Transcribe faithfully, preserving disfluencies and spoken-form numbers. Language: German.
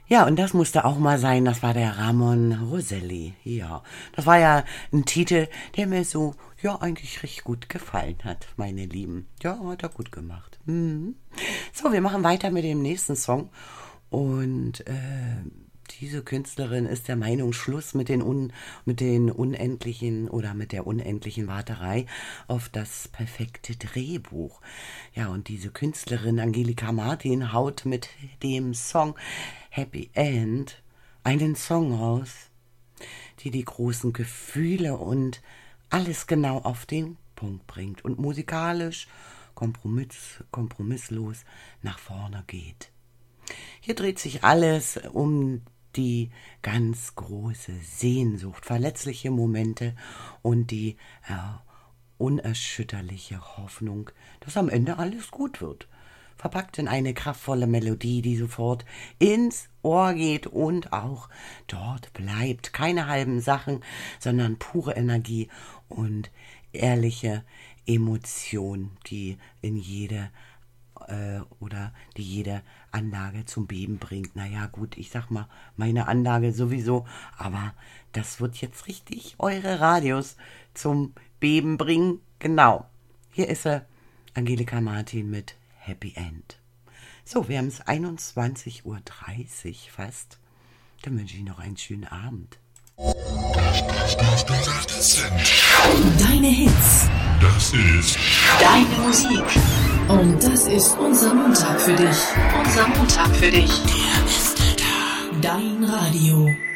Ja, und das musste auch mal sein, das war der Ramon Roselli. Ja, das war ja ein Titel, der mir so, ja, eigentlich richtig gut gefallen hat, meine Lieben. Ja, hat er gut gemacht. Mhm. So, wir machen weiter mit dem nächsten Song. Und äh, diese Künstlerin ist der Meinung, Schluss mit den, un, mit den unendlichen oder mit der unendlichen Warterei auf das perfekte Drehbuch. Ja, und diese Künstlerin Angelika Martin haut mit dem Song Happy End einen Song raus, die die großen Gefühle und alles genau auf den Punkt bringt und musikalisch kompromiss, kompromisslos nach vorne geht. Hier dreht sich alles um die ganz große Sehnsucht, verletzliche Momente und die äh, unerschütterliche Hoffnung, dass am Ende alles gut wird. Verpackt in eine kraftvolle Melodie, die sofort ins Ohr geht und auch dort bleibt. Keine halben Sachen, sondern pure Energie und ehrliche Emotion, die in jede äh, oder die jede Anlage zum Beben bringt. Naja gut, ich sag mal, meine Anlage sowieso, aber das wird jetzt richtig eure Radios zum Beben bringen. Genau, hier ist er, Angelika Martin mit Happy End. So, wir haben es einundzwanzig Uhr dreißig fast. Dann wünsche ich noch einen schönen Abend. Das sind deine Hits. Das ist deine Musik. Und das ist unser Montag für dich. Unser Montag für dich. Der beste Tag. Dein Radio.